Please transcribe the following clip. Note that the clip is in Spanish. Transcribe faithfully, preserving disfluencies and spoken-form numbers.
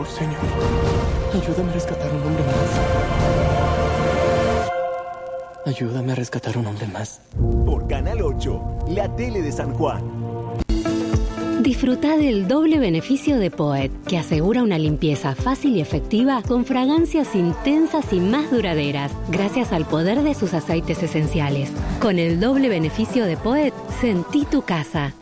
favor, Señor, ayúdame a rescatar un hombre más. Ayúdame a rescatar un hombre más. Por Canal ocho, la tele de San Juan. Disfruta del doble beneficio de Poet, que asegura una limpieza fácil y efectiva con fragancias intensas y más duraderas, gracias al poder de sus aceites esenciales. Con el doble beneficio de Poet, sentí tu casa.